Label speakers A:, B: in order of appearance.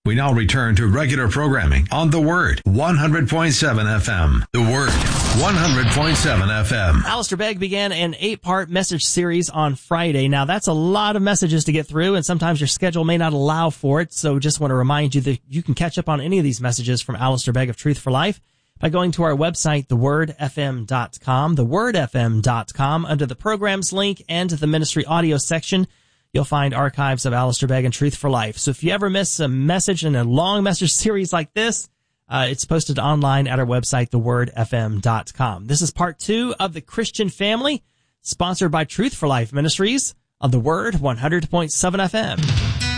A: We now return to regular programming on The Word, 100.7 FM. The Word, 100.7 FM.
B: Alistair Begg began an 8-part message series on Friday. Now, that's a lot of messages to get through, and sometimes your schedule may not allow for it. So just want to remind you that you can catch up on any of these messages from Alistair Begg of Truth for Life by going to our website, thewordfm.com, thewordfm.com. Under the programs link and the ministry audio section, you'll find archives of Alistair Begg and Truth for Life. So if you ever miss a message in a long message series like this, it's posted online at our website, thewordfm.com. This is part 2 of The Christian Family, sponsored by Truth for Life Ministries on The Word, 100.7 FM.